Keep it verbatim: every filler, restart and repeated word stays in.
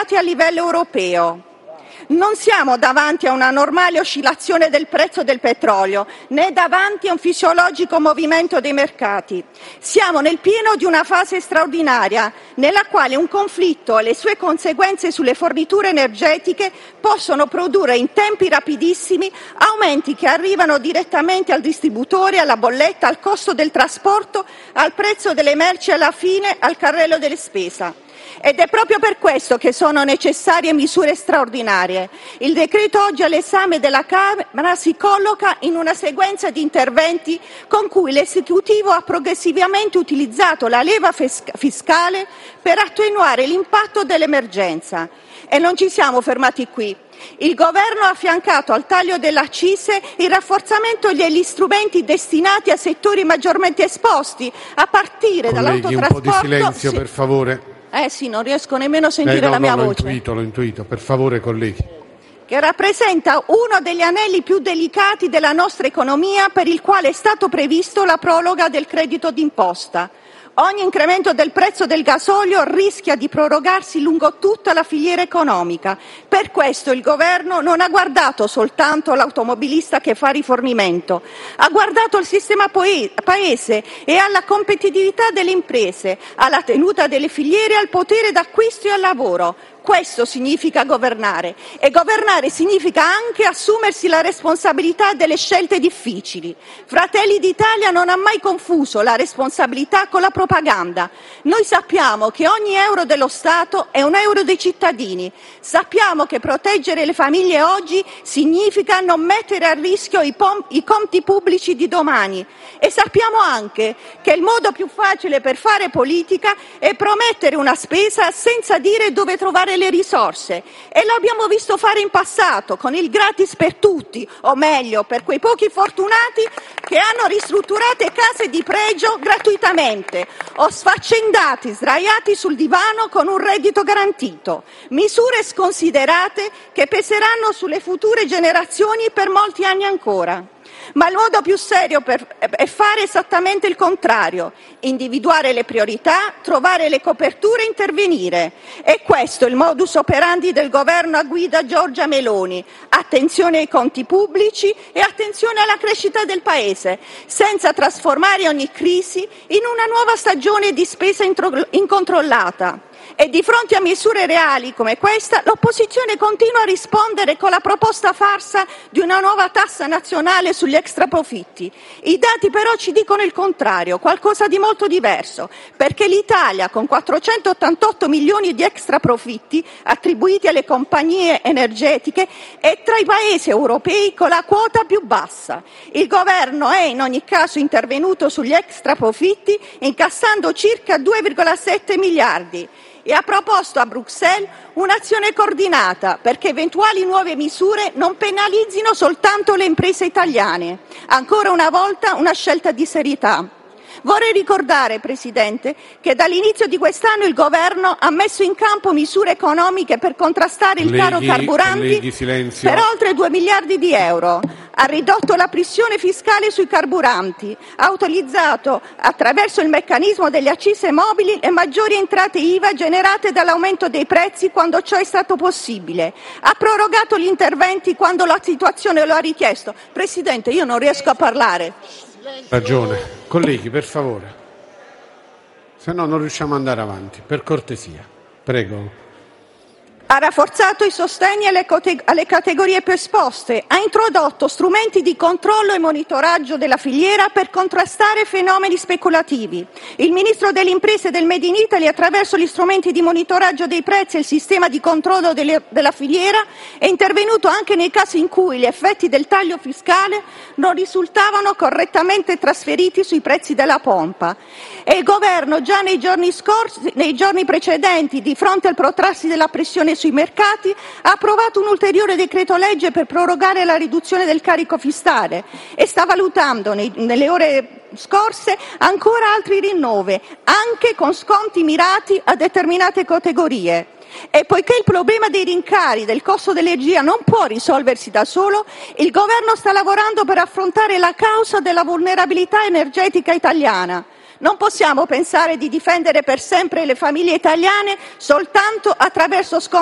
regolati a livello europeo. Non siamo davanti a una normale oscillazione del prezzo del petrolio, né davanti a un fisiologico movimento dei mercati. Siamo nel pieno di una fase straordinaria, nella quale un conflitto e le sue conseguenze sulle forniture energetiche possono produrre in tempi rapidissimi aumenti che arrivano direttamente al distributore, alla bolletta, al costo del trasporto, al prezzo delle merci e alla fine al carrello delle spese. Ed è proprio per questo che sono necessarie misure straordinarie. Il decreto oggi all'esame della Camera si colloca in una sequenza di interventi con cui l'Esecutivo ha progressivamente utilizzato la leva fiscale per attenuare l'impatto dell'emergenza. E non ci siamo fermati qui. Il Governo ha affiancato al taglio delle accise il rafforzamento degli strumenti destinati a settori maggiormente esposti, a partire Colleghi, dall'autotrasporto. un po' di silenzio, sì. per favore. Eh sì, non riesco nemmeno a sentire eh no, la mia no, voce. L'ho intuito, l'ho intuito. Per favore, colleghi. Che rappresenta uno degli anelli più delicati della nostra economia, per il quale è stato previsto la proroga del credito d'imposta. Ogni incremento del prezzo del gasolio rischia di prorogarsi lungo tutta la filiera economica. Per questo il Governo non ha guardato soltanto l'automobilista che fa rifornimento, ha guardato il sistema paese e alla competitività delle imprese, alla tenuta delle filiere, al potere d'acquisto e al lavoro. Questo significa governare, e governare significa anche assumersi la responsabilità delle scelte difficili. Fratelli d'Italia non ha mai confuso la responsabilità con la propaganda. Noi sappiamo che ogni euro dello Stato è un euro dei cittadini. Sappiamo che proteggere le famiglie oggi significa non mettere a rischio i, pom- i conti pubblici di domani. E sappiamo anche che il modo più facile per fare politica è promettere una spesa senza dire dove trovare le risorse, e lo abbiamo visto fare in passato con il gratis per tutti, o meglio per quei pochi fortunati che hanno ristrutturato case di pregio gratuitamente, o sfaccendati, sdraiati sul divano con un reddito garantito. Misure sconsiderate che peseranno sulle future generazioni per molti anni ancora. Ma il modo più serio per, è fare esattamente il contrario: individuare le priorità, trovare le coperture e intervenire. E questo è il modus operandi del governo a guida Giorgia Meloni: attenzione ai conti pubblici e attenzione alla crescita del Paese, senza trasformare ogni crisi in una nuova stagione di spesa intro- incontrollata. E di fronte a misure reali come questa, l'opposizione continua a rispondere con la proposta farsa di una nuova tassa nazionale sugli extraprofitti. I dati però ci dicono il contrario, qualcosa di molto diverso, perché l'Italia, con quattrocentottantotto milioni di extraprofitti attribuiti alle compagnie energetiche, è tra i paesi europei con la quota più bassa. Il governo è in ogni caso intervenuto sugli extraprofitti, incassando circa due virgola sette miliardi. E ha proposto a Bruxelles un'azione coordinata perché eventuali nuove misure non penalizzino soltanto le imprese italiane. Ancora una volta una scelta di serietà. Vorrei ricordare, Presidente, che dall'inizio di quest'anno il Governo ha messo in campo misure economiche per contrastare il caro carburanti per oltre due miliardi di euro. Ha ridotto la pressione fiscale sui carburanti, ha utilizzato attraverso il meccanismo delle accise mobili le maggiori entrate I V A generate dall'aumento dei prezzi quando ciò è stato possibile, ha prorogato gli interventi quando la situazione lo ha richiesto. Presidente, io non riesco a parlare. Ragione. Colleghi, per favore. Se no non riusciamo ad andare avanti. Per cortesia. Prego. Ha rafforzato i sostegni alle, cote- alle categorie più esposte, ha introdotto strumenti di controllo e monitoraggio della filiera per contrastare fenomeni speculativi. Il Ministro delle Imprese e del Made in Italy, attraverso gli strumenti di monitoraggio dei prezzi e il sistema di controllo delle- della filiera, è intervenuto anche nei casi in cui gli effetti del taglio fiscale non risultavano correttamente trasferiti sui prezzi della pompa. E il Governo già nei giorni scorsi, nei giorni precedenti, di fronte al protrarsi della pressione sui mercati, ha approvato un ulteriore decreto legge per prorogare la riduzione del carico fiscale e sta valutando nei, nelle ore scorse ancora altri rinnovi, anche con sconti mirati a determinate categorie. E poiché il problema dei rincari del costo dell'energia non può risolversi da solo, il Governo sta lavorando per affrontare la causa della vulnerabilità energetica italiana. Non possiamo pensare di difendere per sempre le famiglie italiane soltanto attraverso sconti